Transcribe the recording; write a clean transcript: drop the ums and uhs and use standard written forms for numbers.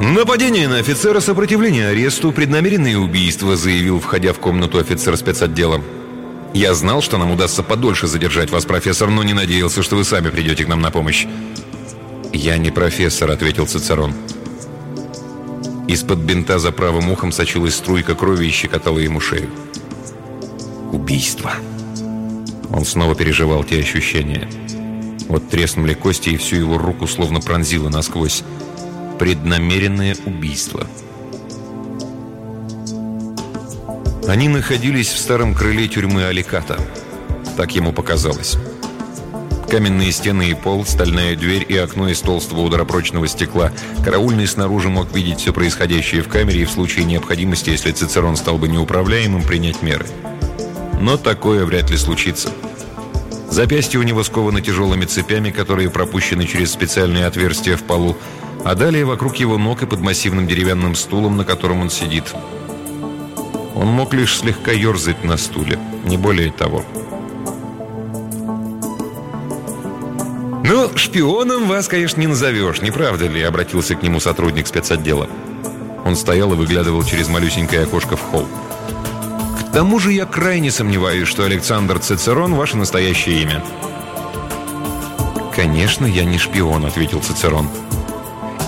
«Нападение на офицера, сопротивление аресту, преднамеренное убийство», заявил, входя в комнату офицер спецотдела. «Я знал, что нам удастся подольше задержать вас, профессор, но не надеялся, что вы сами придете к нам на помощь». «Я не профессор», — ответил Цицерон. Из-под бинта за правым ухом сочилась струйка крови и щекотала ему шею. Убийство. Он снова переживал те ощущения. Вот треснули кости, и всю его руку словно пронзило насквозь. Преднамеренное убийство. Они находились в старом крыле тюрьмы Аликата. Так ему показалось. Каменные стены и пол, стальная дверь и окно из толстого ударопрочного стекла. Караульный снаружи мог видеть все происходящее в камере и в случае необходимости, если Цицерон стал бы неуправляемым, принять меры. Но такое вряд ли случится. Запястья у него скованы тяжелыми цепями, которые пропущены через специальные отверстия в полу, а далее вокруг его ног и под массивным деревянным стулом, на котором он сидит. Он мог лишь слегка ерзать на стуле, не более того. «Ну, шпионом вас, конечно, не назовешь, не правда ли?» — обратился к нему сотрудник спецотдела. Он стоял и выглядывал через малюсенькое окошко в холл. «К тому же я крайне сомневаюсь, что Александр Цицерон — ваше настоящее имя». «Конечно, я не шпион», — ответил Цицерон.